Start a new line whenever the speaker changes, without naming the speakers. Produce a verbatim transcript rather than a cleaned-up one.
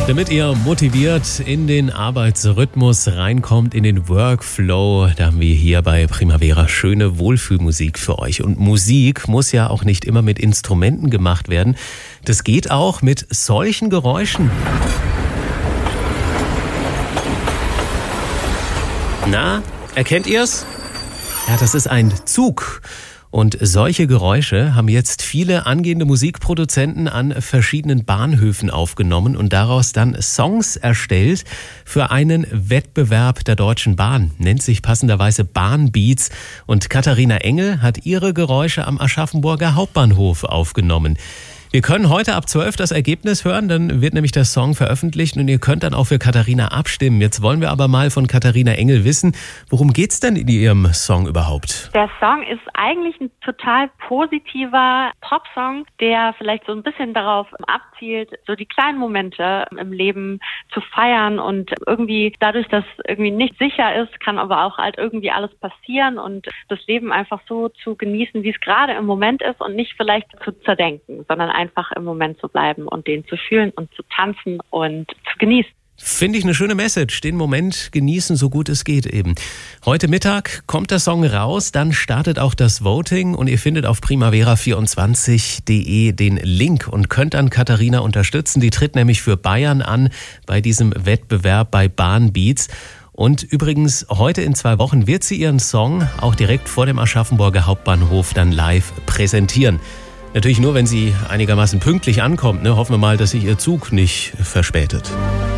Damit ihr motiviert in den Arbeitsrhythmus reinkommt, in den Workflow, da haben wir hier bei Primavera schöne Wohlfühlmusik für euch. Und Musik muss ja auch nicht immer mit Instrumenten gemacht werden. Das geht auch mit solchen Geräuschen. Na, erkennt ihr's? Ja, das ist ein Zug. Und solche Geräusche haben jetzt viele angehende Musikproduzenten an verschiedenen Bahnhöfen aufgenommen und daraus dann Songs erstellt für einen Wettbewerb der Deutschen Bahn. Nennt sich passenderweise Bahnbeats. Und Katharina Engel hat ihre Geräusche am Aschaffenburger Hauptbahnhof aufgenommen. Wir können heute ab zwölf das Ergebnis hören, dann wird nämlich der Song veröffentlicht und ihr könnt dann auch für Katharina abstimmen. Jetzt wollen wir aber mal von Katharina Engel wissen, worum geht's denn in ihrem Song überhaupt?
Der Song ist eigentlich ein total positiver Popsong, der vielleicht so ein bisschen darauf abzielt, so die kleinen Momente im Leben zu feiern und irgendwie dadurch, dass irgendwie nicht sicher ist, kann aber auch halt irgendwie alles passieren und das Leben einfach so zu genießen, wie es gerade im Moment ist und nicht vielleicht zu zerdenken, sondern einfach im Moment zu bleiben und den zu fühlen und zu tanzen und zu genießen.
Finde ich eine schöne Message. Den Moment genießen, so gut es geht eben. Heute Mittag kommt der Song raus, dann startet auch das Voting und ihr findet auf primavera vierundzwanzig punkt de den Link und könnt dann Katharina unterstützen. Die tritt nämlich für Bayern an bei diesem Wettbewerb bei Bahnbeats. Und übrigens, heute in zwei Wochen wird sie ihren Song auch direkt vor dem Aschaffenburger Hauptbahnhof dann live präsentieren. Natürlich nur, wenn sie einigermaßen pünktlich ankommt. Ne? Hoffen wir mal, dass sich ihr Zug nicht verspätet.